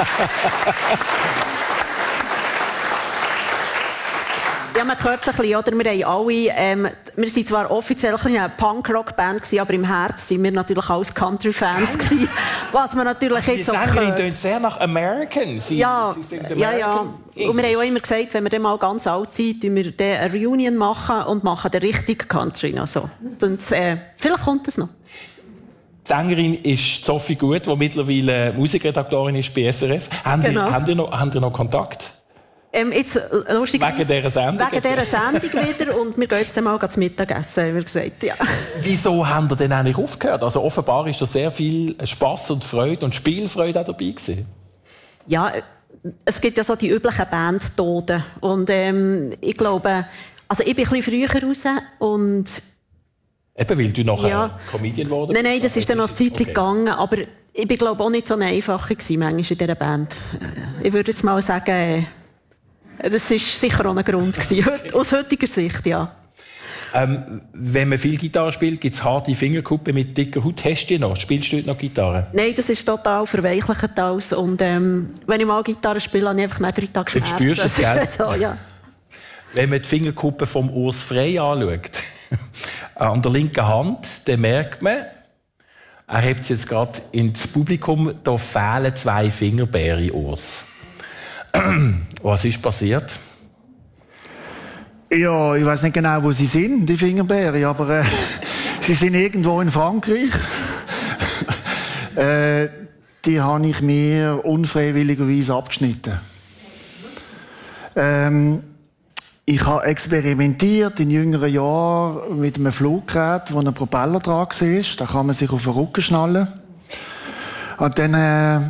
Ja, man hört es ein bisschen, oder? Wir haben alle, wir sind zwar offiziell eine Punk-Rock-Band gewesen, aber im Herzen sind wir natürlich alles Country-Fans gewesen, was man natürlich jetzt auch hört. Die Sängerin tönt sehr nach American. Sie sind American. Ja. Und wir haben auch immer gesagt, wenn wir dann mal ganz alt sind, machen wir dann eine Reunion machen und machen den richtigen Country. Also, und, vielleicht kommt es noch. Die Sängerin ist Sophie Gut, die mittlerweile Musikredaktorin ist bei SRF. Haben ihr noch Kontakt? Jetzt, lustig, wegen dieser Sendung wieder und wir gehen jetzt mal zum Mittagessen, haben wir gesagt. Ja. Wieso haben ihr denn eigentlich aufgehört? Also offenbar ist da sehr viel Spass und Freude und Spielfreude auch dabei gewesen. Ja, es gibt ja so die üblichen Bandtoden und ich glaube, also ich bin ein bisschen früher raus und eben, weil du nachher Comedian geworden bist? Nein, das ist dann noch eine Zeit gegangen, aber ich bin glaube auch nicht so einfach gewesen, manchmal in dieser Band. Ich würde jetzt mal sagen, das war sicher auch ein Grund gewesen, aus heutiger Sicht, ja. Wenn man viel Gitarre spielt, gibt es harte Fingerkuppen mit dicker Haut. Hast du die noch? Spielst du heute noch Gitarre? Nein, das ist total verweichlichend alles. Und wenn ich mal Gitarre spiele, habe ich einfach nach 3 Tagen Schmerzen. Jetzt spürst du es, gell? So, ja. Wenn man die Fingerkuppen vom Urs Frey anschaut, an der linken Hand, dann merkt man, er hebt es jetzt gerade ins Publikum, da fehlen 2 Fingerbeere, Urs. Was ist passiert? Ja, ich weiß nicht genau, wo sie sind, die Fingerbeere, aber sie sind irgendwo in Frankreich. Die habe ich mir unfreiwilligerweise abgeschnitten. Ich habe experimentiert in jüngeren Jahren mit einem Fluggerät, wo ein Propeller dran war. Da kann man sich auf den Rücken schnallen. Und dann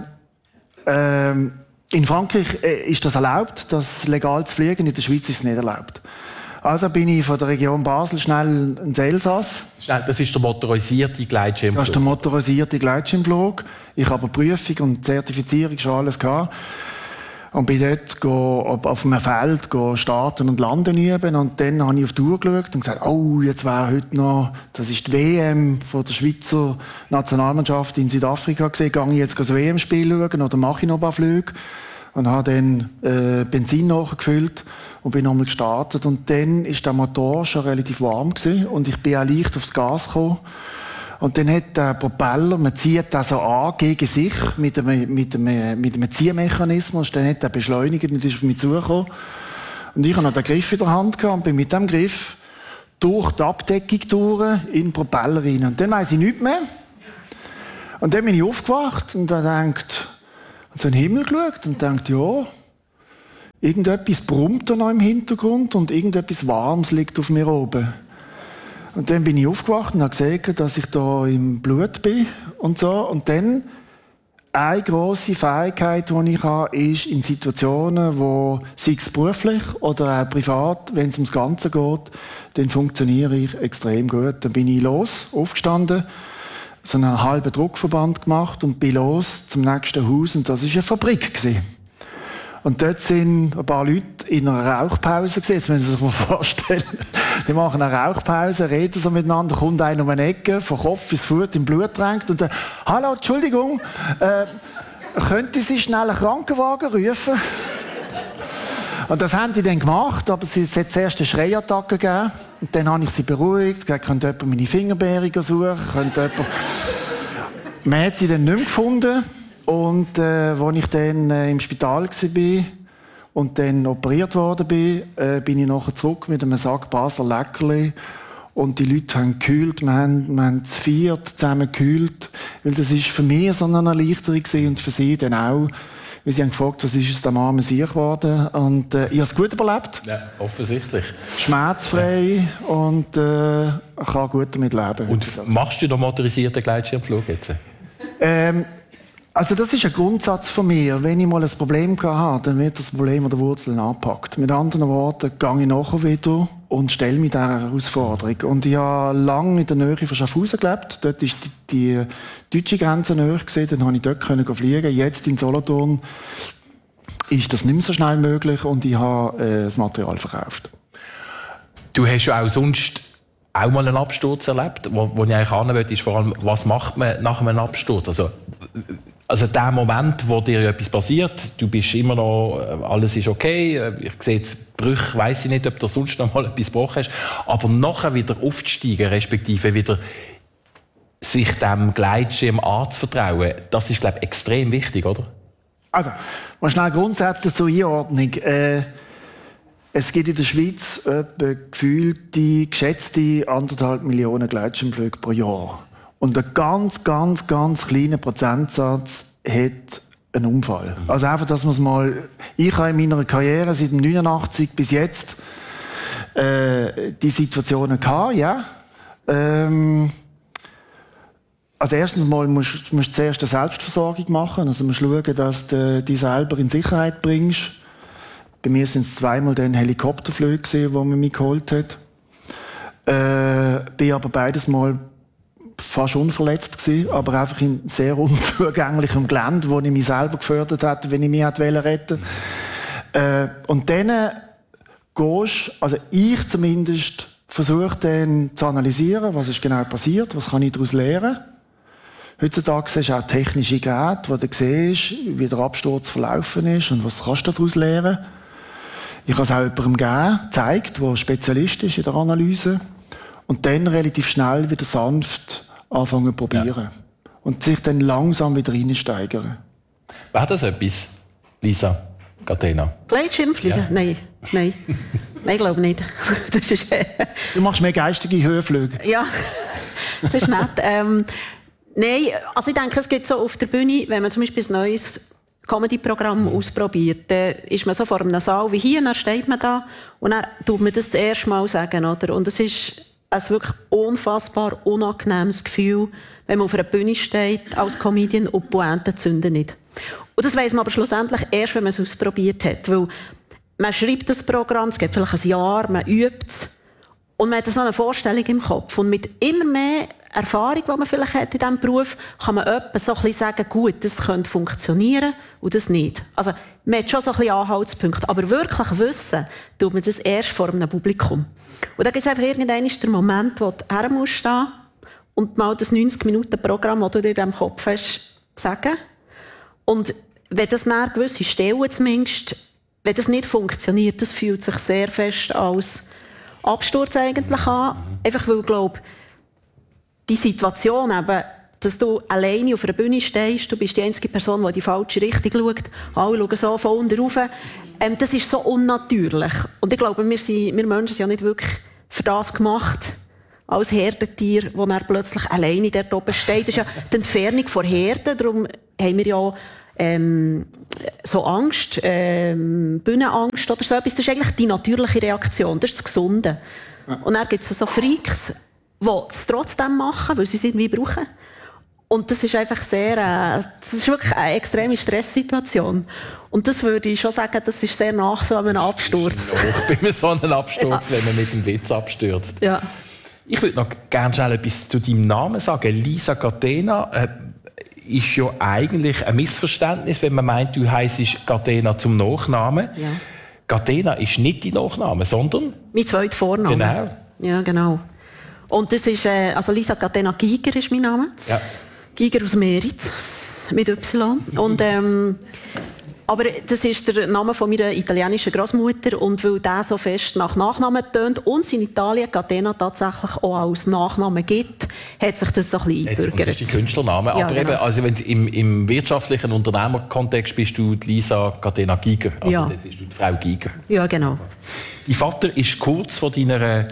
in Frankreich ist das erlaubt, das legal zu fliegen. In der Schweiz ist es nicht erlaubt. Also bin ich von der Region Basel schnell ins Elsass. Das ist der motorisierte Gleitschirmflug? Das ist der motorisierte Gleitschirmflug. Ich habe Prüfung und Zertifizierung schon alles gehabt. Und bin dort auf einem Feld starten und landen üben. Und dann habe ich auf die Uhr geschaut und gesagt, oh, jetzt wäre heute noch, das ist die WM von der Schweizer Nationalmannschaft in Südafrika gesehen. Gehe ich jetzt das WM-Spiel schauen oder mache ich noch ein paar Flüge? Und habe dann Benzin nachgefüllt und bin nochmal gestartet. Und dann war der Motor schon relativ warm gewesen und ich bin auch leicht aufs Gas gekommen. Und dann hat der Propeller, man zieht das so an gegen sich mit einem Ziehmechanismus. Dann hat er beschleunigt und ist auf mich zugekommen. Und ich habe noch den Griff in der Hand gehabt und bin mit dem Griff durch die Abdeckung durch in den Propeller rein. Und dann weiss ich nichts mehr. Und dann bin ich aufgewacht und dann so in den Himmel geschaut und dachte, ja, irgendetwas brummt da noch im Hintergrund und irgendetwas Warmes liegt auf mir oben. Und dann bin ich aufgewacht und habe gesehen, dass ich da im Blut bin und so. Und dann eine grosse Fähigkeit, die ich habe, ist in Situationen, wo, sei es beruflich oder auch privat, wenn es ums Ganze geht, dann funktioniere ich extrem gut. Dann bin ich aufgestanden, so einen halben Druckverband gemacht und bin los zum nächsten Haus. Und das war eine Fabrik gewesen. Und dort sind ein paar Leute in einer Rauchpause gewesen. Jetzt müssen Sie sich mal vorstellen. Die machen eine Rauchpause, reden so miteinander, kommt einer um eine Ecke, von Kopf bis Fuß im Blut tränkt und sagt, hallo, Entschuldigung, könnte Sie schnell einen Krankenwagen rufen? Und das haben die dann gemacht, aber es hat zuerst eine Schreiattacke gegeben. Und dann habe ich sie beruhigt, gesagt, könnte jemand meine Fingerbeere suchen, könnte jemand... Man hat sie dann nicht mehr gefunden. Und als ich dann im Spital war und dann operiert worden bin, bin ich nachher zurück mit einem Sack Basler Leckerli. Und die Leute haben gekühlt, wir haben zu viert zusammen gekühlt. Weil das war für mich so eine Erleichterung und für sie dann auch. Weil sie haben gefragt, was ist aus dem armen Sieg geworden. Und ich habe es gut überlebt. Ja, offensichtlich. Schmerzfrei und kann gut damit leben. Und machst du den motorisierten Gleitschirmflug jetzt? Also das ist ein Grundsatz von mir. Wenn ich mal ein Problem habe, dann wird das Problem an der Wurzel angepackt. Mit anderen Worten, gehe ich nachher wieder und stelle mich dieser Herausforderung. Und ich habe lange in der Nähe von Schaffhausen gelebt. Dort war die deutsche Grenze nahe gewesen. Dann konnte ich dort fliegen. Jetzt in Solothurn ist das nicht mehr so schnell möglich und ich habe das Material verkauft. Du hast ja auch sonst auch mal einen Absturz erlebt. Wo ich eigentlich hin will, ist vor allem, was macht man nach einem Absturz? Also, Also der Moment, wo dir etwas passiert, du bist immer noch, alles ist okay, ich sehe jetzt Brüche, weiss ich nicht, ob du sonst noch mal etwas gebrochen hast, aber nachher wieder aufzusteigen, respektive wieder sich dem Gleitschirm anzuvertrauen, das ist, glaube ich, extrem wichtig, oder? Also, mal schnell grundsätzlich zur Einordnung. Es gibt in der Schweiz etwa gefühlte, geschätzte 1,5 Millionen Gleitschirmflüge pro Jahr. Und ein ganz kleiner Prozentsatz hat einen Unfall. Also einfach, dass man es mal... Ich habe in meiner Karriere seit 1989 bis jetzt die Situationen gehabt, ja. Also erstens mal musst du zuerst eine Selbstversorgung machen. Also musst schauen, dass du dich selber in Sicherheit bringst. Bei mir sind es zweimal dann Helikopterflüge, die man mich geholt hat. Bin aber beides Mal fast unverletzt gewesen, aber einfach in sehr unzugänglichem Gelände, wo ich mich selber gefördert hätte, wenn ich mich retten wollte. Und dann gehst, also ich zumindest, versuche dann zu analysieren, was ist genau passiert, was kann ich daraus lernen. Heutzutage siehst du auch technische Geräte, wo du siehst, wie der Absturz verlaufen ist und was kannst du daraus lernen. Ich habe es auch jemandem gegeben, gezeigt, der Spezialist ist in der Analyse. Und dann relativ schnell wieder sanft anfangen zu probieren. Ja. Und sich dann langsam wieder reinsteigern. Wäre das etwas, Lisa Catena? Gleitschirmfliegen? Ja. Nein. Nein, ich glaube nicht. Das ist, du machst mehr geistige Höhenflüge. Ja, das ist nett. Nein, also ich denke, es gibt so auf der Bühne, wenn man zum Beispiel ein neues Comedy-Programm ausprobiert, dann ist man so vor einem Saal wie hier, und dann steht man da und dann tut man das erste Mal sagen, oder? Und es ist ein wirklich unfassbar unangenehmes Gefühl, wenn man auf einer Bühne steht als Comedian und die Pointe zünden nicht. Und das weiss man aber schlussendlich erst, wenn man es ausprobiert hat. Weil man schreibt das Programm, es geht vielleicht ein Jahr, man übt es und man hat so eine Vorstellung im Kopf. Und mit immer mehr Erfahrung, die man vielleicht hat in diesem Beruf, kann man etwa so ein bisschen sagen, gut, das könnte funktionieren und das nicht. Also man hat schon so ein bisschen Anhaltspunkte, aber wirklich wissen, tut man das erst vor einem Publikum. Und dann gibt es einfach irgendwann den Moment, wo du her musst stehen und mal das 90-Minuten-Programm, das du dir in deinem Kopf hast, sagen. Und wenn das nach gewisse Stellen zumindest, wenn das nicht funktioniert, das fühlt sich sehr fest als Absturz eigentlich an. Einfach weil, ich glaube, die Situation eben, dass du alleine auf einer Bühne stehst, du bist die einzige Person, die in die falsche Richtung schaut, alle schauen so von unten rauf, das ist so unnatürlich. Und ich glaube, wir Menschen sind ja nicht wirklich für das gemacht, als Herdentier, wo er plötzlich alleine dort oben steht. Das ist ja die Entfernung von Herden, darum haben wir ja so Angst, Bühnenangst oder so etwas. Das ist eigentlich die natürliche Reaktion, das ist das Gesunde. Und dann gibt es so Freaks, die es trotzdem machen, weil sie es irgendwie brauchen. Und das ist einfach das ist wirklich eine extreme Stresssituation. Und das würde ich schon sagen, das ist sehr nach so einem Absturz. Ich bin so einem Absturz, wenn man mit dem Witz abstürzt. Ja. Ich würde noch gerne schnell etwas zu deinem Namen sagen. Lisa Catena ist ja eigentlich ein Missverständnis, wenn man meint, du heisst Catena zum Nachnamen. Ja. Catena ist nicht dein Nachname, sondern? Mein zweiter Vorname. Genau. Ja, genau. Und das ist, also Lisa Catena Giger ist mein Name. Ja. Giger aus Meritz, mit Y. Und, aber das ist der Name von meiner italienischen Großmutter. Und weil der so fest nach Nachnamen tönt und es in Italien Catena tatsächlich auch als Nachname gibt, hat sich das so ein bisschen eingebürgert. Und das ist die Künstlername. Ja, aber genau. Eben, also wenn du im wirtschaftlichen Unternehmerkontext bist du die Lisa Catena Giger. Also ja. Das bist du die Frau Giger. Ja, genau. Dein Vater ist kurz vor deiner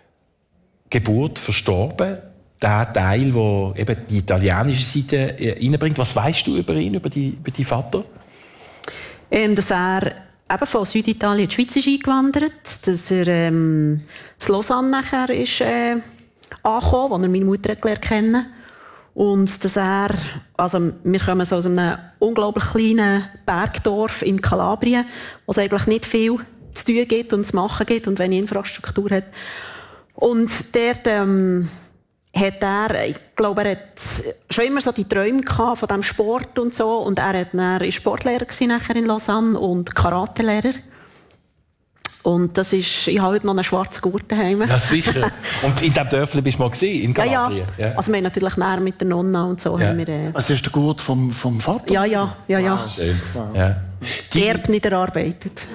Geburt verstorben. Der Teil, der eben die italienische Seite reinbringt. Was weißt du über ihn, über deinen Vater? Dass er eben von Süditalien in die Schweiz ist eingewandert, dass er in Lausanne nachher ist angekommen, wo er meine Mutter kennengelernt. Und dass er, also wir kommen so aus einem unglaublich kleinen Bergdorf in Kalabrien, wo es eigentlich nicht viel zu tun gibt und zu machen gibt und wenig Infrastruktur hat. Und dort hat er, ich glaube, er hat schon immer so die Träume gehabt von diesem Sport und so. Und er war Sportlehrer nachher in Lausanne und Karatelehrer. Und das ist, ich habe heute noch einen schwarzen Gurt daheim. Ja, sicher. Und in diesem Dörfli bist du mal gesehen, in Galatrien? Ja. Also wir haben natürlich näher mit der Nonna und so. Haben wir, das ist der Gurt vom Vater? Ja. Schön. Wow. Ja. Erb nicht erarbeitet.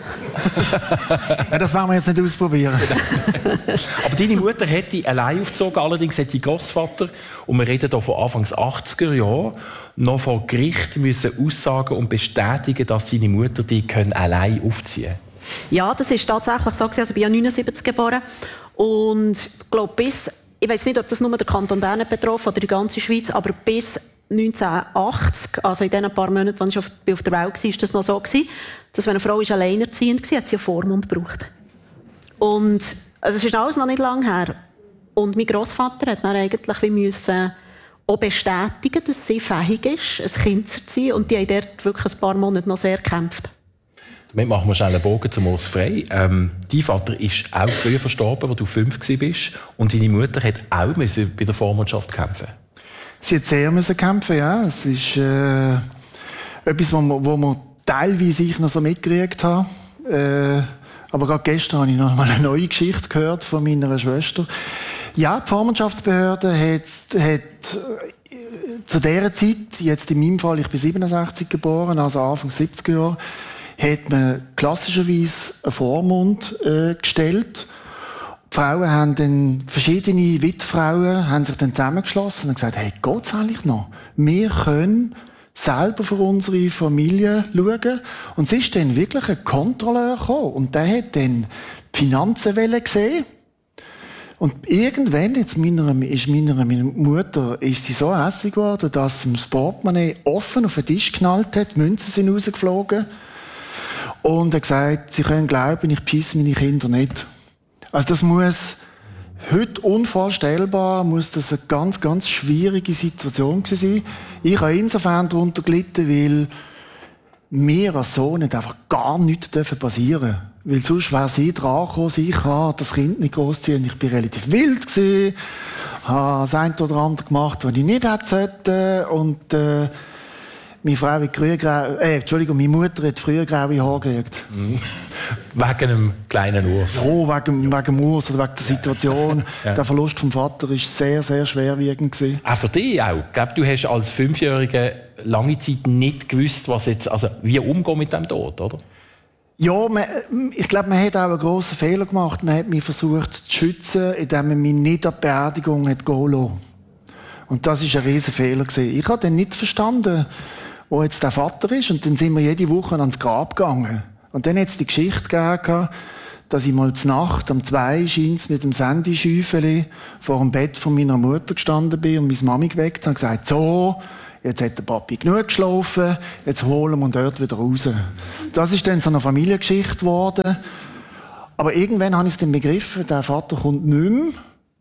Ja, das werden wir jetzt nicht ausprobieren. Aber deine Mutter hat dich allein aufgezogen, allerdings hat dein Grossvater, und wir reden hier von Anfangs 80er Jahren, noch vor Gericht müssen aussagen und bestätigen, dass deine Mutter dich allein aufziehen kann. Ja, das ist tatsächlich so. Also ich bin ja 79 geboren. Und ich glaube, ich weiß nicht, ob das nur der Kanton Bern betroffen oder die ganze Schweiz, aber bis 1980, also in den paar Monaten, als ich auf der Welt war, war das noch so, dass wenn eine Frau alleinerziehend war, hat sie einen Vormund gebraucht. Und also es ist alles noch nicht lange her. Und mein Grossvater hat dann eigentlich müssen auch bestätigen, dass sie fähig ist, ein Kind zu erziehen. Und die haben dort wirklich ein paar Monate noch sehr gekämpft. Damit machen wir schnell einen Bogen zum Urs Frey. Dein Vater ist auch früher verstorben, als du 5 warst. Und deine Mutter hat auch bei der Vormundschaft kämpfen. Sie hat sehr kämpfen, ja. Es ist etwas, wo man teilweise ich noch so mitgekriegt habe. Aber gerade gestern habe ich noch mal eine neue Geschichte gehört von meiner Schwester. Ja, die Vormundschaftsbehörde hat zu dieser Zeit, jetzt in meinem Fall, ich bin 67 geboren, also Anfang 70er Jahre, hat man klassischerweise einen Vormund gestellt. Die Frauen haben dann, verschiedene Witwefrauen haben sich dann zusammengeschlossen und gesagt, hey, geht's eigentlich noch? Wir können selber für unsere Familie schauen. Und es ist dann wirklich ein Kontrolleur gekommen. Und der hat dann die Finanzen gesehen. Und irgendwann, ist meiner Mutter, ist sie so hässlich geworden, dass sie das Portemonnaie offen auf den Tisch geknallt hat, die Münzen sind rausgeflogen. Und er hat gesagt, Sie können glauben, ich beschisse meine Kinder nicht. Also das muss heute unvorstellbar, muss das eine ganz, ganz schwierige Situation sein. Ich habe insofern darunter gelitten, weil mir als Sohn nicht einfach gar nichts passieren dürfen. Weil sonst wäre sie dran gekommen, ich kann das Kind nicht großziehen. Ich war relativ wild gewesen, habe das eine oder andere gemacht, was ich nicht hätte sollte. Und meine Frau hat meine Mutter hat früher graue Haare gekriegt. Wegen einem kleinen Urs. Ja, wegen dem Urs oder wegen der Situation. Ja. Der Verlust vom Vater war sehr, sehr schwerwiegend. Auch für dich auch. Ich glaube, du hast als 5-Jähriger lange Zeit nicht gewusst, wie umgehen mit dem Tod, oder? Ja, ich glaube, man hat auch einen grossen Fehler gemacht. Man hat mich versucht zu schützen, indem man mich nicht an die Beerdigung gehen lassen. Und das war ein riesen Fehler. Ich habe dann nicht verstanden, wo jetzt der Vater ist. Und dann sind wir jede Woche ans Grab gegangen. Und dann hat es die Geschichte gegeben, dass ich mal zur Nacht um 2 scheint's mit dem Sandy-Schäufeli vor dem Bett von meiner Mutter gestanden bin und meine Mami geweckt habe und gesagt, so, jetzt hat der Papi genug geschlafen, jetzt holen wir ihn dort wieder raus. Das ist dann so eine Familiengeschichte geworden. Aber irgendwann habe ich es dann begriffen, der Vater kommt nicht mehr.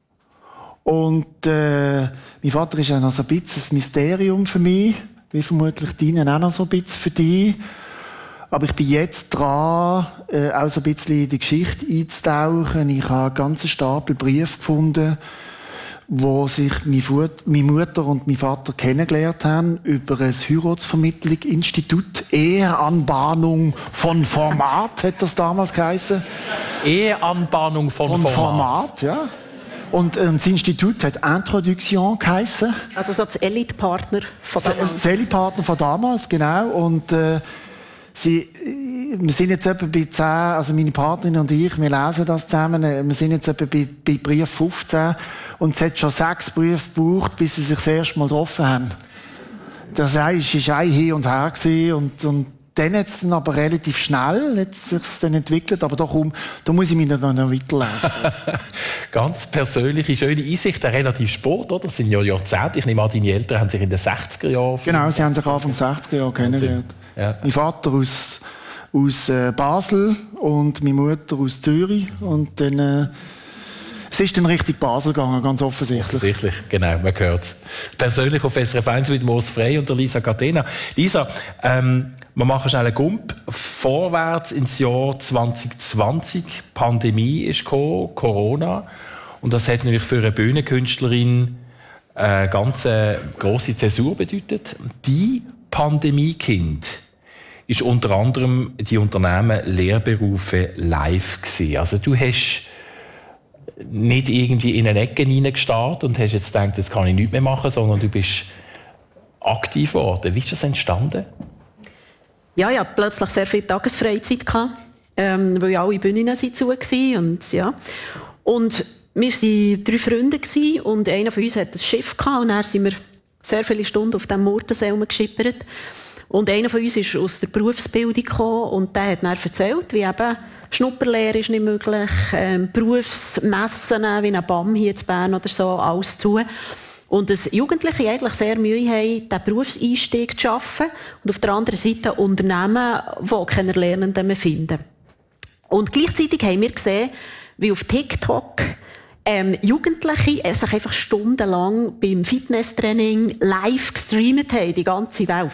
Und mein Vater ist ja noch so ein bisschen ein Mysterium für mich, wie vermutlich deinen auch noch so ein bisschen für dich. Aber ich bin jetzt dran, auch so ein bisschen in die Geschichte einzutauchen. Ich habe einen ganzen Stapel Briefe gefunden, wo sich meine Mutter und mein Vater kennengelernt haben über ein Heiratsvermittlungsinstitut. Eheanbahnung von Format, hat das damals geheißen. Eheanbahnung von Format, ja. Und das Institut hat Introduction geheißen. Also so das Elite-Partner von damals. Das Elite-Partner von damals, genau. Und wir sind jetzt etwa bei 10, also meine Partnerin und ich, wir lesen das zusammen, wir sind jetzt etwa bei Brief 15 und es hat schon 6 Briefe gebraucht, bis sie sich das erste Mal getroffen haben. Das war ein Hin und Her und dann hat es dann aber relativ schnell sich dann entwickelt, aber da muss ich mich noch weiterlesen. Ganz persönliche, schöne Einsicht, relativ spät, oder? Das sind ja Jahrzehnte. Ich nehme an, deine Eltern haben sich in den 60er Jahren... Genau, sie haben sich Anfang 60er Jahre kennengelernt. Ja. Mein Vater aus Basel und meine Mutter aus Zürich. Und dann, es ist dann richtig Basel gegangen, ganz offensichtlich. Offensichtlich, genau, man hört es. Persönlich auf SRF 1 mit Urs Frey und der Lisa Catena. Lisa, wir machen schnell einen Gump vorwärts ins Jahr 2020. Die Pandemie ist gekommen, Corona. Und das hat natürlich für eine Bühnenkünstlerin eine ganz grosse Zäsur bedeutet. Die Pandemiekind ist unter anderem die Unternehmen Lehrberufe live gewesen. Also du hast nicht irgendwie in eine Ecke hineingestarrt und hast jetzt gedacht, jetzt kann ich nichts mehr machen, sondern du bist aktiv geworden. Wie ist das entstanden? Ja, ich hatte plötzlich sehr viel Tagesfreizeit, weil alle Bühnen zu waren. Und, ja. Und wir waren 3 Freunde und einer von uns hatte ein Schiff und dann sind wir sehr viele Stunden auf dem Murtensee geschippert. Und einer von uns ist aus der Berufsbildung gekommen und der hat dann erzählt, wie eben Schnupperlehre ist nicht möglich, Berufsmessen wie ein BAM hier in Bern oder so, alles zu. Und dass Jugendliche eigentlich sehr Mühe haben, diesen Berufseinstieg zu schaffen und auf der anderen Seite Unternehmen, die keine Lernenden mehr finden. Und gleichzeitig haben wir gesehen, wie auf TikTok Jugendliche sich einfach stundenlang beim Fitnesstraining live gestreamt haben, die ganze Welt.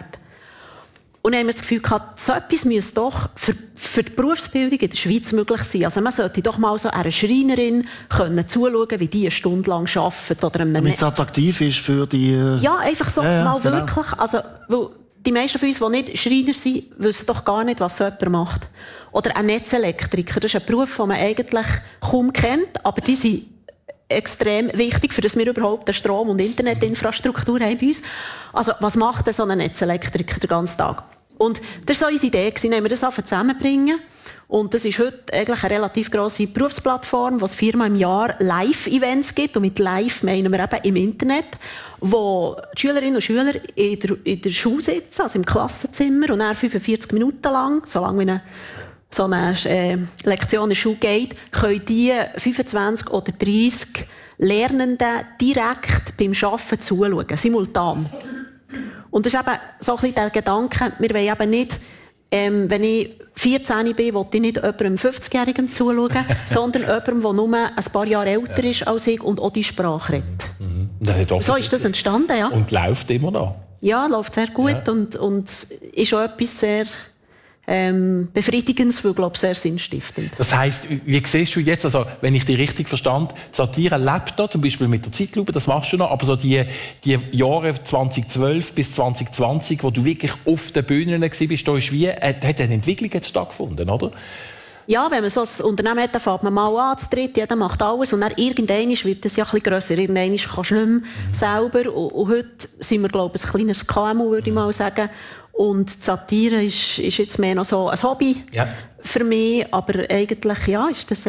Und dann haben wir das Gefühl gehabt, so etwas müsste doch für die Berufsbildung in der Schweiz möglich sein. Also man sollte doch mal so einer Schreinerin zuschauen, wie die eine Stunde lang arbeitet. Oder damit es attraktiv ist für die... Ja, einfach so mal genau. Wirklich. Also, weil die meisten von uns, die nicht Schreiner sind, wissen doch gar nicht, was so jemand macht. Oder ein Netzelektriker. Das ist ein Beruf, den man eigentlich kaum kennt, aber die sind extrem wichtig, für dass wir überhaupt eine Strom- und Internetinfrastruktur haben bei uns. Also, was macht denn so ein Netzelektriker den ganzen Tag? Und das war so unsere Idee, dass wir das zusammenbringen. Und das ist heute eigentlich eine relativ grosse Berufsplattform, wo es 4-mal im Jahr Live-Events gibt. Und mit Live meinen wir eben im Internet, wo die Schülerinnen und Schüler in der Schule sitzen, also im Klassenzimmer, und dann 45 Minuten lang, solange so eine Lektion in der Schule geht, können die 25 oder 30 Lernenden direkt beim Arbeiten zuschauen, simultan. Und das ist eben so ein bisschen der Gedanke, wir wollen eben nicht, wenn ich 14 bin, will ich nicht jemandem 50-Jährigen zuschauen, sondern jemandem, der nur ein paar Jahre älter ist als ich und auch die Sprache redet. So ist das entstanden, ja. Und läuft immer noch? Ja, läuft sehr gut und ist auch etwas sehr befriedigendes, weil, glaube ich, sehr sinnstiftend. Das heisst, wie siehst du jetzt, also wenn ich dich richtig verstand, Satire lebt noch, zum Beispiel mit der Zeitlupe, das machst du noch, aber so die Jahre 2012 bis 2020, wo du wirklich auf den Bühnen warst, da ist wie, hat eine Entwicklung jetzt stattgefunden, oder? Ja, wenn man so ein Unternehmen hat, dann fängt man mal an zu dritt, jeder macht alles und dann irgendwann wird es ja ein bisschen grösser, irgendwann kannst du nicht mehr selber und heute sind wir, glaube ich, ein kleines KMU, würde ich mal sagen. Und die Satire ist jetzt mehr noch so ein Hobby für mich, aber eigentlich ja, hat das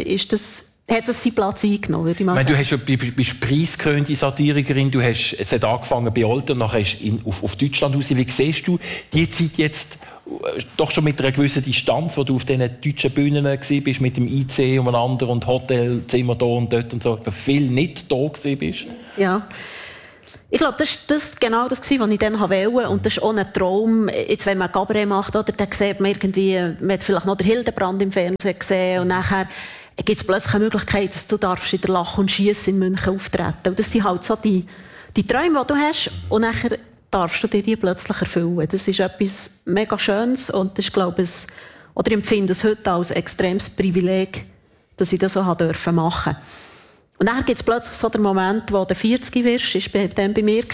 seinen Platz eingenommen, würde ich mal sagen. Du bist preisgekrönte Satirikerin, du hast jetzt angefangen bei Olten und nachher auf Deutschland raus. Wie siehst du die Zeit jetzt doch schon mit einer gewissen Distanz, wo du auf diesen deutschen Bühnen warst, mit dem IC umeinander und Hotelzimmer da und dort und so, viel nicht da bist? Ja. Ich glaube, das war genau das, was ich dann wollte. Und das ist auch ein Traum. Jetzt, wenn man Cabaret macht, oder, dann sieht man irgendwie, man hat vielleicht noch den Hildebrand im Fernsehen gesehen. Und nachher gibt es plötzlich eine Möglichkeit, dass du in der Lach- und Schiess in München auftreten. Und das sind halt so die Träume, die du hast. Und nachher darfst du dir die plötzlich erfüllen. Das ist etwas mega Schönes. Und das ist, glaube ich, oder ich empfinde es heute als extremes Privileg, dass ich das so machen durfte. Und dann gibt es plötzlich so den Moment, wo du 40 wirst, das war dann bei mir.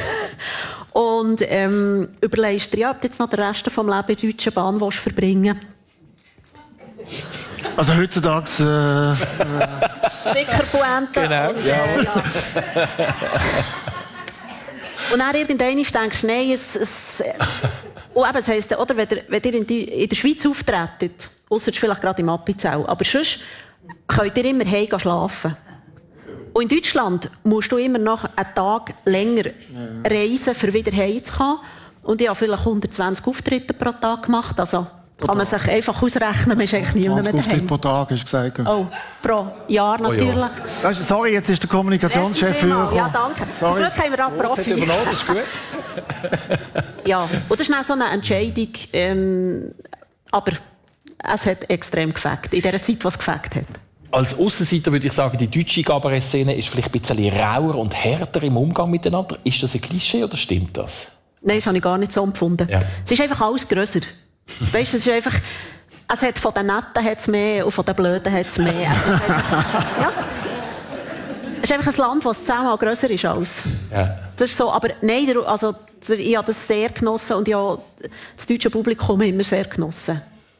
Und überlegst dir, ob du jetzt noch den Rest des Lebens in der Deutschen Bahn verbringen willst. Also heutzutage... Sicher Pointe. Genau, Und dann irgendwann denkst du, nein, und eben, es heisst, oder, wenn ihr in der Schweiz auftretet, ausser vielleicht gerade im Appenzell, aber sonst könnt ihr immer heim schlafen. Und in Deutschland musst du immer noch einen Tag länger reisen, um wieder heimzukommen. Und ich habe vielleicht 120 Auftritte pro Tag gemacht. Also kann man sich einfach ausrechnen, man ist eigentlich niemand mehr daheim. 20 Auftritte pro Tag, hast du gesagt. Oh, pro Jahr natürlich. Oh ja. Sorry, jetzt ist der Kommunikationschef für... Ja, danke. Zum Glück haben wir auch Profi. Das ist gut. Ja, und das ist auch so eine Entscheidung. Aber es hat extrem gefällt, in der Zeit, was es gefällt hat. Als Aussenseiter würde ich sagen, die deutsche Cabaret-Szene ist vielleicht ein bisschen rauer und härter im Umgang miteinander. Ist das ein Klischee oder stimmt das? Nein, das habe ich gar nicht so empfunden. Ja. Es ist einfach alles grösser. Weißt, es ist einfach, es hat von den Netten hat's mehr und von den Blöden hat es mehr. Ja. Es ist einfach ein Land, das 10-mal grösser ist als. Ja. Das ist so, aber nein, ich habe das sehr genossen und ja, das deutsche Publikum immer sehr genossen.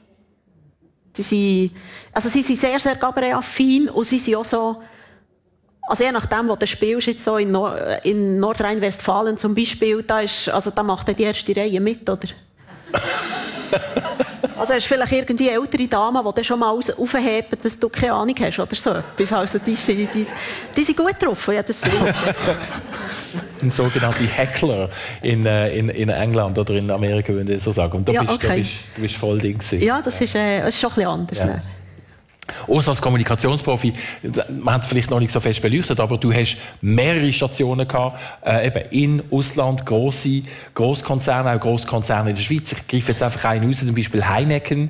Sie sind sehr, sehr Cabaret-affin und sie sind auch so, also je nachdem, wo du spielst, jetzt so in Nordrhein-Westfalen zum Beispiel, da macht die erste Reihe mit, oder? Also hast du vielleicht irgendwie ältere Damen, die dann schon mal aufheben, dass du keine Ahnung hast oder so etwas. Also die sind gut drauf, ja, das ein sogenannter Heckler in England oder in Amerika, würde ich so sagen. Und da bist voll Ding gewesen. Ja, das ist schon ein bisschen anders. Ja. Auch als Kommunikationsprofi, man hat es vielleicht noch nicht so fest beleuchtet, aber du hast mehrere Stationen gehabt, eben in Ausland, Grosskonzerne, auch Grosskonzerne in der Schweiz. Ich greife jetzt einfach einen raus, zum Beispiel Heineken,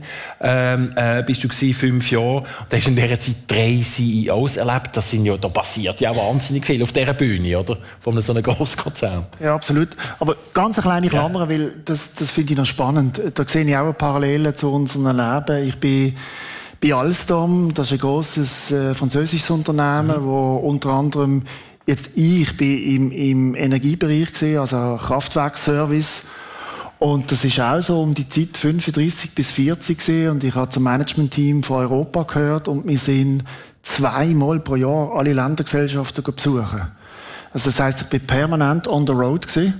bist du gewesen, 5 Jahre. Da hast du in dieser Zeit 3 CEOs erlebt. Da passiert ja wahnsinnig viel auf dieser Bühne, oder? Von so einem Grosskonzern. Ja, absolut. Aber ganz eine kleine Klammer, weil das finde ich noch spannend. Da sehe ich auch eine Parallele zu unserem Leben. Ich bin bei Alstom, das ist ein grosses französisches Unternehmen, wo unter anderem ich bin im Energiebereich gesehen, also Kraftwerkservice. Und das ist auch so um die Zeit 35 bis 40 gesehen. Und ich habe zum Managementteam von Europa gehört und wir sind 2-mal pro Jahr alle Ländergesellschaften besuchen. Also das heisst, ich bin permanent on the road gewesen,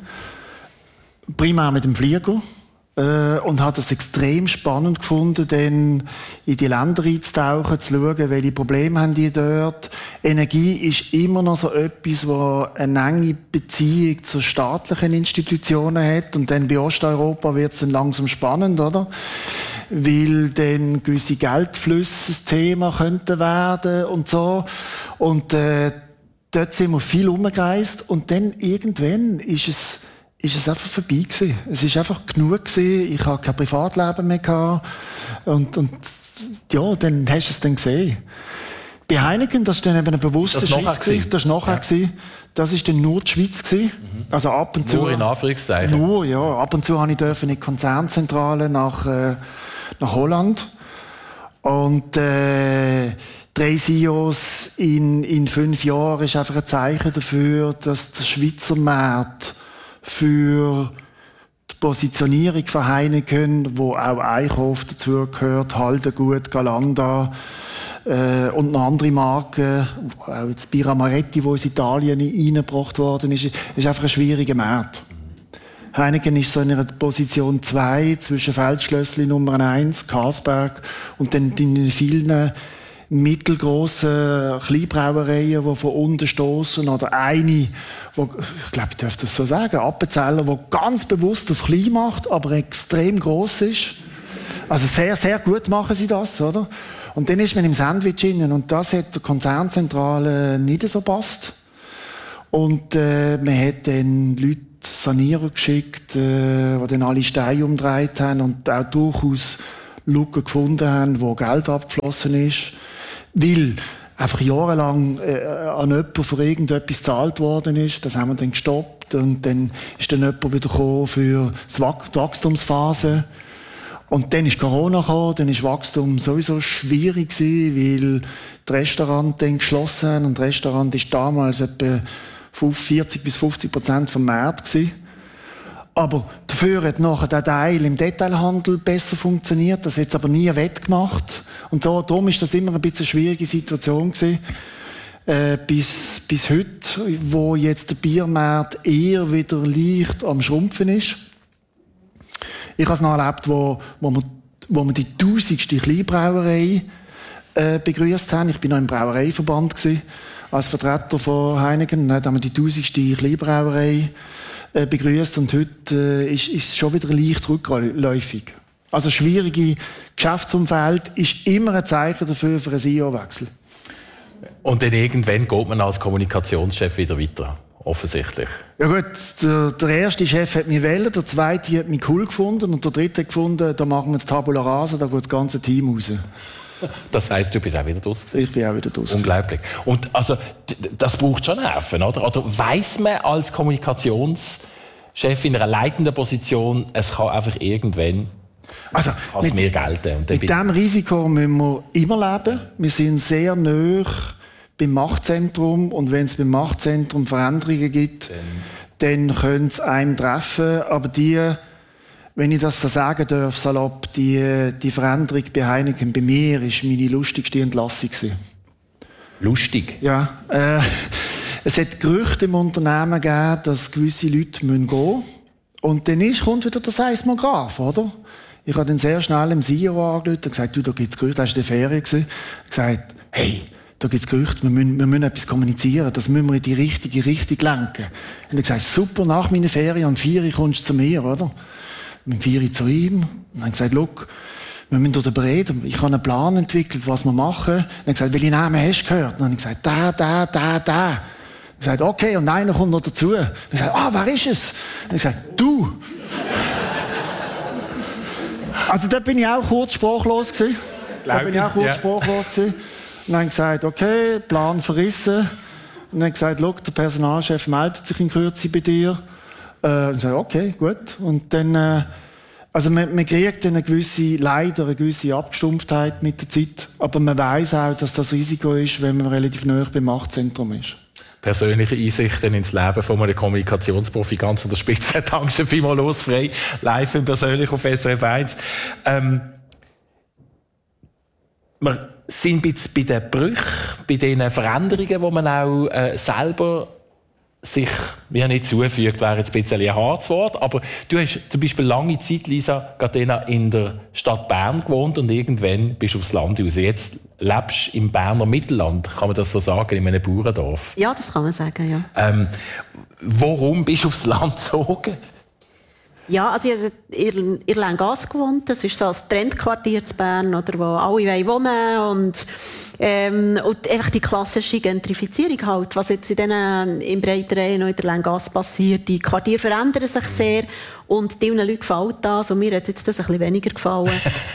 primär mit dem Flieger. Und habe es extrem spannend gefunden, dann in die Länder einzutauchen, zu schauen, welche Probleme haben die dort. Energie ist immer noch so etwas, was eine enge Beziehung zu staatlichen Institutionen hat. Und dann bei Osteuropa wird es dann langsam spannend, oder? Weil dann gewisse Geldflüsse das Thema könnten werden und so. Und dort sind wir viel umgereist und dann irgendwann ist es einfach vorbei gewesen. Es ist einfach genug gewesen. Ich hatte kein Privatleben mehr gehabt. Und ja, dann hast du es dann gesehen. Bei Heineken, das war dann eben ein bewusster Schritt gewesen. Das war nachher gewesen. Das war dann nur die Schweiz gewesen. Also ab und zu. Nur in Anführungszeichen. Nur, ja. Ab und zu durfte ich in die Konzernzentrale nach Holland. Und 3 CEOs in 5 Jahren ist einfach ein Zeichen dafür, dass der Schweizer Markt für die Positionierung von Heineken, wo auch Eichhoff dazugehört, Haldengut, Galanda und noch andere Marken, auch jetzt Birra Moretti, wo aus Italien reingebracht worden ist einfach ein schwieriger Markt. Heineken ist so in einer Position 2 zwischen Feldschlössli Nummer 1, Carlsberg und dann in vielen mittelgroßen Kleinbrauereien, die von unten stoßen, oder eine, wo, ich glaube, ich darf das so sagen, Appenzeller, die ganz bewusst auf klein macht, aber extrem gross ist. Also sehr, sehr gut machen sie das, oder? Und dann ist man im Sandwich innen und das hat der Konzernzentrale nicht so gepasst. Und man hat dann Leute Sanierer geschickt, die dann alle Steine umgedreht haben und auch durchaus Lücken gefunden haben, wo Geld abgeflossen ist. Weil einfach jahrelang an jemanden für irgendetwas gezahlt worden ist. Das haben wir dann gestoppt. Und dann ist dann jemand wieder gekommen für die Wachstumsphase. Und dann ist Corona gekommen, dann ist Wachstum sowieso schwierig gewesen, weil die Restaurants dann geschlossen haben. Und das Restaurant ist damals etwa 40 bis 50% vom Markt gewesen. Aber dafür hat nachher der Teil im Detailhandel besser funktioniert. Das hat es aber nie wettgemacht. Und so, darum ist das immer ein bisschen eine schwierige Situation gewesen. Bis heute, wo jetzt der Biermarkt eher wieder leicht am Schrumpfen ist. Ich habe es noch erlebt, wo wir die 1000. Kleinbrauerei begrüßt haben. Ich bin noch im Brauereiverband gewesen, als Vertreter von Heineken. Dann haben wir die 1000. Kleinbrauerei begrüßt und heute ist es schon wieder leicht rückläufig. Also schwierige Geschäftsumfeld ist immer ein Zeichen dafür für einen CEO-Wechsel. Und dann irgendwann geht man als Kommunikationschef wieder weiter, offensichtlich. Ja gut, der erste Chef hat mich wählen, der zweite hat mich cool gefunden und der dritte hat gefunden, da machen wir jetzt Tabula Rasa, da geht das ganze Team raus. Das heisst, du bist auch wieder draussen? Ich bin auch wieder draussen. Unglaublich. Und also, das braucht schon Nerven, oder? Oder weiss man als Kommunikationschef in einer leitenden Position, es kann einfach irgendwann mehr gelten? Mit diesem Risiko müssen wir immer leben. Wir sind sehr nahe beim Machtzentrum. Und wenn es beim Machtzentrum Veränderungen gibt, dann können es einem treffen. Aber wenn ich das so sagen darf, salopp, die Veränderung bei Heineken bei mir war meine lustigste Entlassung. Lustig? Ja. Es hat Gerüchte im Unternehmen gegeben, dass gewisse Leute gehen müssen. Und dann kommt wieder der Seismograph, oder? Ich habe dann sehr schnell dem CEO angerufen und gesagt, da gibt es Gerüchte, das war in der Ferien. Ich habe gesagt, hey, da gibt es Gerüchte, wir müssen etwas kommunizieren, das müssen wir in die richtige Richtung lenken. Und er hat gesagt, super, nach meiner Ferien um 4 Uhr kommst du zu mir, oder? Mit 4 Uhr zu ihm. Und dann habe ich gesagt, look, wir müssen darüber reden. Ich habe einen Plan entwickelt, was wir machen. Und er hat gesagt, welche Namen hast du gehört? Und dann habe ich gesagt, da. Ich gesagt, okay, und einer kommt noch dazu. Ich gesagt, wer ist es? Und ich gesagt, du. Also da bin ich auch kurz sprachlos gewesen. Und dann habe ich gesagt, okay, Plan verrissen. Und dann habe ich gesagt, schau, der Personalchef meldet sich in Kürze bei dir. Und ich gesagt, okay, gut. Und dann, also man kriegt leider eine gewisse Abgestumpftheit mit der Zeit. Aber man weiß auch, dass das Risiko ist, wenn man relativ nahe beim Machtzentrum ist. Persönliche Einsichten ins Leben von einem Kommunikationsprofi ganz an der Spitze. Danke vielmals, Urs Frey, live und persönlich auf SRF 1. Wir sind jetzt bei den Brüchen, bei den Veränderungen, die man auch selber sich nicht zufügt, wäre jetzt ein bisschen ein hartes Wort, aber du hast zum Beispiel lange Zeit, Lisa Gardena, in der Stadt Bern gewohnt und irgendwann bist du aufs Land raus. Jetzt lebst du im Berner Mittelland, kann man das so sagen, in einem Bauerndorf? Ja, das kann man sagen, ja. Warum bist du aufs Land gezogen? Ja, also ich habe in Langas gewohnt. Das ist so ein Trendquartier in Bern, oder, wo alle wohnen und einfach die klassische Gentrifizierung halt, was jetzt im Breiteren und in der Langas passiert. Die Quartiere verändern sich sehr und vielen Leuten gefällt das und mir hat jetzt das ein bisschen weniger gefallen.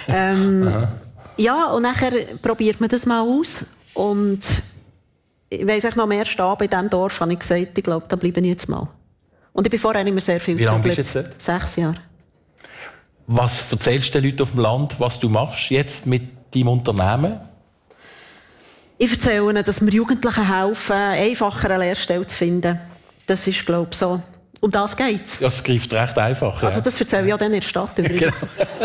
Ja, und nachher probiert man das mal aus und ich weiss noch am ersten Abend in diesem Dorf habe ich gesagt, ich glaube, da bleibe ich jetzt mal. Und ich bin vorher immer sehr viel Wie lange bist du jetzt dort? 6 Jahre. Was erzählst du den Leuten auf dem Land, was du machst jetzt mit deinem Unternehmen? Ich erzähle ihnen, dass wir Jugendlichen helfen, einfacher eine Lehrstelle zu finden. Das ist, glaube ich, so. Um das geht es. Das greift recht einfach. Also das erzähle ich auch dann in der Stadt übrigens.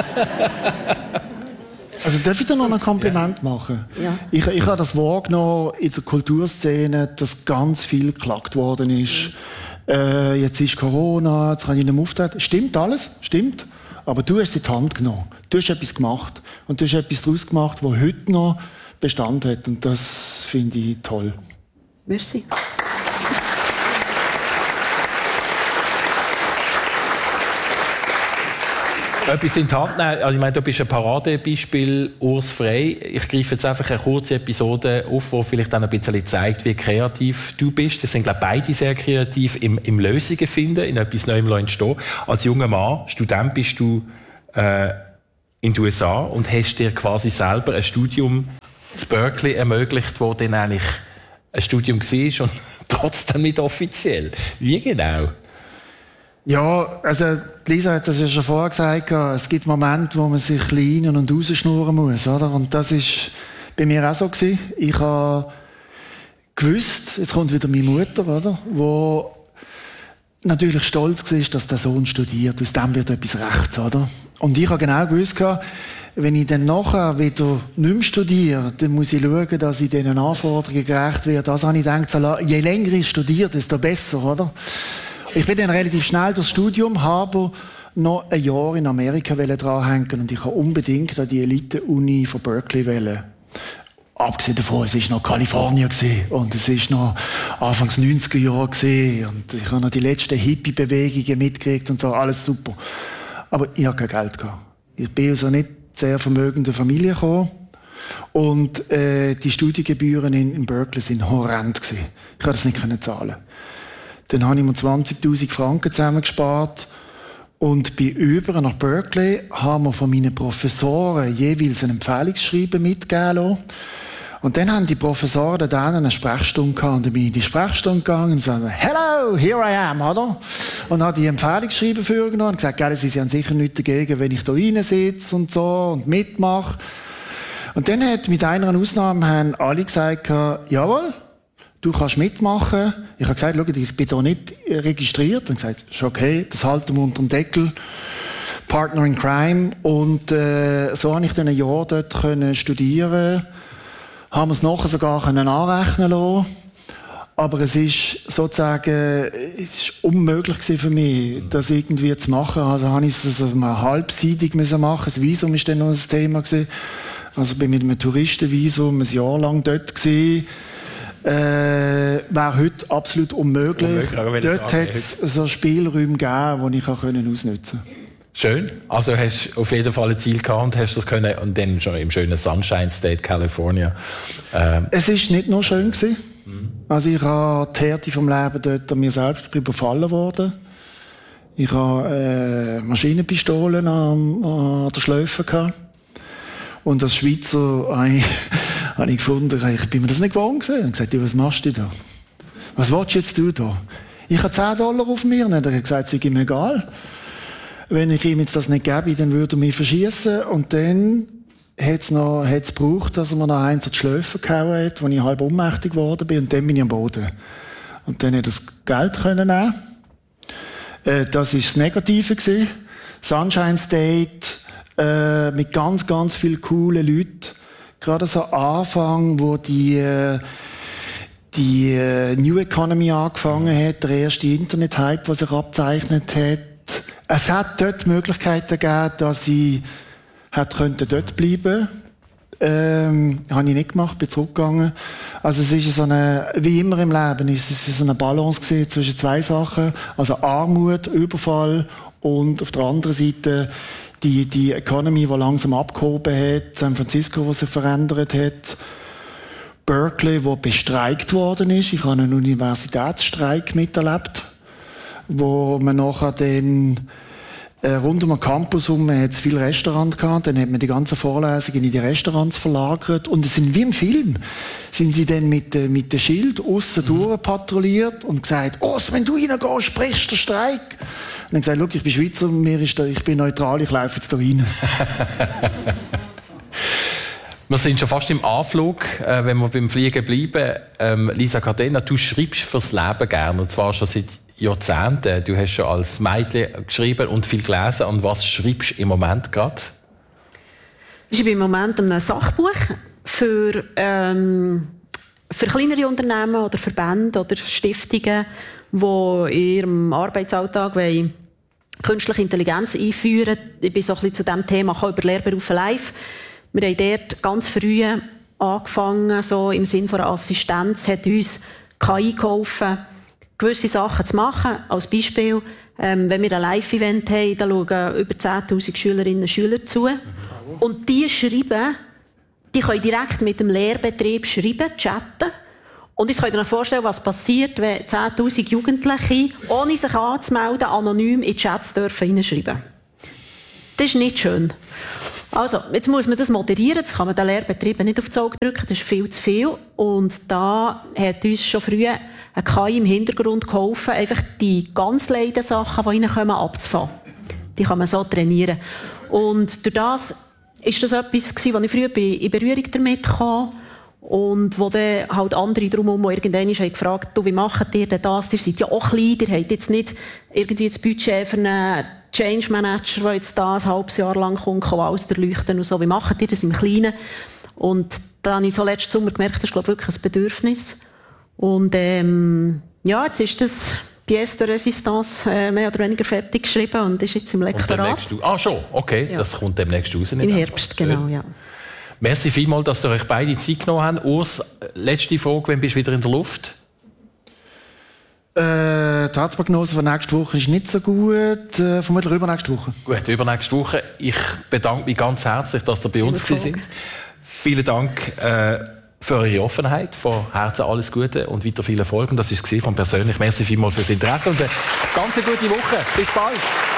Also darf ich da noch ein Kompliment machen? Ja. Ich habe das wahrgenommen in der Kulturszene, dass ganz viel geklagt worden ist. Jetzt ist Corona, jetzt kann ich nicht mehr auftreten. Stimmt alles, stimmt. Aber du hast es in die Hand genommen. Du hast etwas gemacht. Und du hast etwas daraus gemacht, das heute noch Bestand hat. Und das finde ich toll. Merci. Etwas in die Hand nehmen. Also ich meine, du bist ein Paradebeispiel, Urs Frey. Ich greife jetzt einfach eine kurze Episode auf, die vielleicht auch ein bisschen zeigt, wie kreativ du bist. Das sind, glaube ich, beide sehr kreativ im Lösungen finden, in etwas Neuem entstehen. Als junger Mann, Student, bist du in den USA und hast dir quasi selber ein Studium in Berkeley ermöglicht, wo dann eigentlich ein Studium war und trotzdem nicht offiziell. Wie genau? Ja, also Lisa hat das ja schon vorher gesagt, es gibt Momente, wo man sich klein und rausschnurren muss, oder? Und das ist bei mir auch so gewesen. Ich habe gewusst, jetzt kommt wieder meine Mutter, oder? Wo natürlich stolz war, dass der Sohn studiert, aus dem wird etwas rechts, oder? Und ich habe genau gewusst, wenn ich dann nachher wieder nicht mehr studiere, dann muss ich schauen, dass ich diesen Anforderungen gerecht werde. Also habe ich gedacht, je länger ich studiere, desto besser, oder? Ich bin dann relativ schnell durchs Studium, habe noch ein Jahr in Amerika dranhängen und ich wollte unbedingt an die Elite-Uni von Berkeley wollen. Abgesehen davon, es war noch Kalifornien und es war noch Anfangs 90er Jahre und ich habe noch die letzten Hippie-Bewegungen mitgekriegt und so, alles super. Aber ich hatte kein Geld gehabt. Ich bin aus einer nicht sehr vermögenden Familie gekommen und die Studiengebühren in Berkeley waren horrend. Ich konnte das nicht zahlen. Dann habe ich mir 20'000 Franken zusammengespart und bin über nach Berkeley, haben wir von meinen Professoren jeweils ein Empfehlungsschreiben mitgegeben lassen. Und dann haben die Professoren dann eine Sprechstunde gehabt. Und dann bin ich in die Sprechstunde gegangen und sagte, «Hello, here I am», oder? Und habe die Empfehlungsschreiben vorgenommen und gesagt, «Gell, Sie sind sicher nichts dagegen, wenn ich da reinsitze und so und mitmache.» Und dann hat mit einer Ausnahme haben alle gesagt, «Jawohl, du kannst mitmachen. Ich habe gesagt, schau, ich bin hier nicht registriert. Und gesagt, ist okay, das halten wir unter dem Deckel. Partner in Crime. Und so habe ich dann ein Jahr dort studieren. Haben wir es nachher sogar anrechnen lassen. Aber es ist sozusagen unmöglich für mich, das irgendwie zu machen. Also habe ich es mal halbseitig machen. Das Visum war dann noch ein Thema. Also bin mit einem Touristenvisum ein Jahr lang dort gewesen. Wäre heute absolut unmöglich. Dort hat es so Spielräume gegeben, die ich ausnutzen konnte. Schön. Also hast du auf jeden Fall ein Ziel gehabt und hast das können, und dann schon im schönen Sunshine State, California. Es war nicht nur schön gewesen. Also ich habe die Härte vom Leben dort an mir selbst, ich bin überfallen worden. Ich habe Maschinenpistolen an der Schläfe gehabt. Und als Schweizer habe ich gefunden, ich bin mir das nicht gewohnt gewesen. Ich habe gesagt, was machst du da? Was willst du jetzt da? Ich habe $10 auf mir. Und er hat gesagt, es ist ihm egal. Wenn ich ihm jetzt das nicht gebe, dann würde er mich verschießen. Und dann hat es gebraucht, dass er mir noch eins an die Schläfe gehauen hat, als ich halb ohnmächtig geworden bin. Und dann bin ich am Boden. Und dann hat er das Geld nehmen. Das war das Negative gewesen. Sunshine State, mit ganz, ganz vielen coolen Leuten. Gerade so am Anfang, wo die New Economy angefangen hat, der erste Internet-Hype, der sich abzeichnet hat. Es hat dort Möglichkeiten gegeben, dass ich dort bleiben konnte. Habe ich nicht gemacht, bin zurückgegangen. Also es ist wie immer im Leben, es ist so eine Balance gewesen zwischen zwei Sachen. Also Armut, Überfall und auf der anderen Seite die Economy, die langsam abgehoben hat, San Francisco, wo sich verändert hat, Berkeley, wo bestreikt worden ist. Ich habe einen Universitätsstreik miterlebt, wo man nachher dann rund um den Campus herum hat es viele Restaurants gehabt, dann hat man die ganzen Vorlesungen in die Restaurants verlagert und es sind wie im Film, sind sie dann mit dem Schild aussen durch patrouilliert und gesagt, wenn du reingehst, brichst du den Streik. Und dann gesagt, schau, ich bin Schweizer, ich bin neutral, ich laufe jetzt da rein. Wir sind schon fast im Anflug, wenn wir beim Fliegen bleiben. Lisa Cadena, du schreibst fürs Leben gerne, und zwar schon seit Jahrzehnten. Du hast schon als Mädchen geschrieben und viel gelesen. Und was schreibst du im Moment gerade? Ich schreibe im Moment ein Sachbuch für kleinere Unternehmen oder Verbände oder Stiftungen, die in ihrem Arbeitsalltag künstliche Intelligenz einführen. Ich bin so ein bisschen zu diesem Thema über Lehrberufe live. Wir haben dort ganz früh angefangen, so im Sinne von einer Assistenz, hat uns KI geholfen, gewisse Sachen zu machen. Als Beispiel, wenn wir ein Live-Event haben, da schauen über 10'000 Schülerinnen und Schüler zu. Und die können direkt mit dem Lehrbetrieb schreiben, chatten. Und jetzt könnt ihr euch vorstellen, was passiert, wenn 10'000 Jugendliche, ohne sich anzumelden, anonym in Chats hineinschreiben dürfen. Das ist nicht schön. Also, jetzt muss man das moderieren, das kann man den Lehrbetrieben nicht auf das Auge drücken, das ist viel zu viel. Und da hat uns schon früh ein KI im Hintergrund geholfen, einfach die ganz leiden Sachen, die reinkommen, abzufangen. Die kann man so trainieren. Und durch das ist das etwas gewesen, wo ich früher in Berührung damit kam. Und wo dann halt andere drumherum irgendwann haben gefragt, du, wie macht ihr denn das? Ihr seid ja auch klein, ihr habt jetzt nicht irgendwie das Budget für einen Change Manager, der jetzt da ein halbes Jahr lang kommt, kann alles durchleuchten und so. Wie macht ihr das im Kleinen? Und da habe ich so letzten Sommer gemerkt, das ist, glaube ich, wirklich ein Bedürfnis. Und jetzt ist das Pièce de Résistance mehr oder weniger fertig geschrieben und ist jetzt im Lektorat. Schon? Okay, ja. Das kommt demnächst raus. Im Herbst, genau, ja. Merci vielmals, dass ihr euch beide Zeit genommen habt. Urs, letzte Frage, wann bist du wieder in der Luft? Die Herzprognose von nächster Woche ist nicht so gut. Vermutlich übernächste Woche. Gut, übernächste Woche. Ich bedanke mich ganz herzlich, dass ihr bei uns sind. Vielen Dank für eure Offenheit. Von Herzen alles Gute und weiter viel Erfolg. Und das war es von persönlich. Merci vielmals fürs Interesse und eine ganz gute Woche. Bis bald.